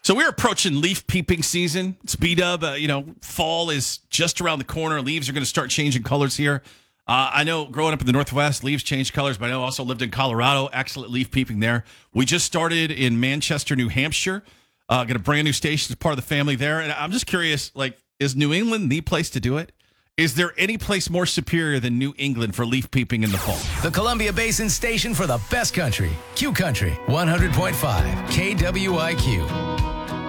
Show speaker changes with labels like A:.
A: So we're approaching leaf peeping season. It's B-dub. Fall is just around the corner. Leaves are going to start changing colors here. I know growing up in the Northwest, leaves change colors, but I know also lived in Colorado. Excellent leaf peeping there. We just started in Manchester, New Hampshire. Got a brand new station as part of the family there. And I'm just curious, is New England the place to do it? Is there any place more superior than New England for leaf peeping in the fall?
B: The Columbia Basin station for the best country. Q Country 100.5 KWIQ.